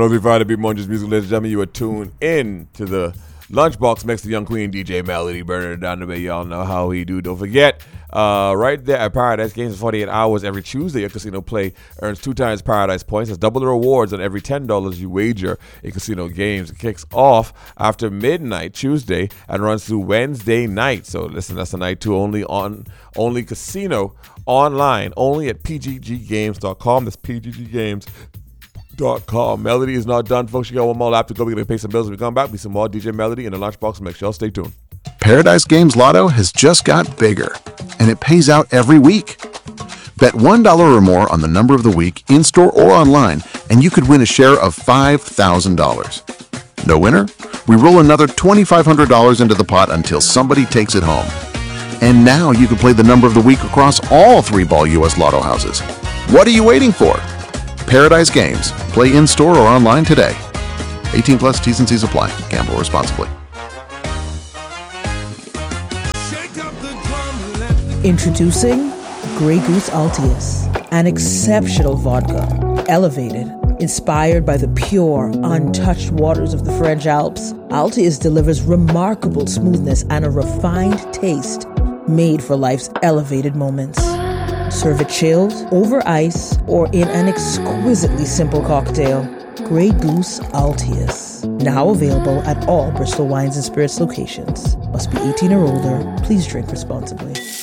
Mostly Friday, Beat Munchies Music. Ladies and gentlemen, you are tuned in to the Lunchbox next to Young Queen, DJ Melody, burning it down the way. Y'all know how he do. Don't forget, right there at Paradise Games for 48 hours every Tuesday, your casino play earns 2 times Paradise points. That's double the rewards on every $10 you wager in casino games. It kicks off after midnight Tuesday and runs through Wednesday night. So listen, that's the night 2 only casino online, only at pgggames.com. That's pgggames.com. Melody is not done, folks. You got one more lap to go. We're going to pay some bills. When we come back, be some more DJ Melody in the Lunchbox. Make sure y'all stay tuned. Paradise Games Lotto has just got bigger, and it pays out every week. Bet $1 or more on the number of the week, in-store or online, and you could win a share of $5,000. No winner? We roll another $2,500 into the pot until somebody takes it home. And now you can play the number of the week across all 3-ball U.S. Lotto houses. What are you waiting for? Paradise Games. Play in-store or online today. 18 plus, T's and C's apply. Gamble responsibly. Introducing Grey Goose Altius, an exceptional vodka, elevated, inspired by the pure, untouched waters of the French Alps. Altius delivers remarkable smoothness and a refined taste made for life's elevated moments. Serve it chilled, over ice, or in an exquisitely simple cocktail. Grey Goose Altius. Now available at all Bristol Wines and Spirits locations. Must be 18 or older. Please drink responsibly.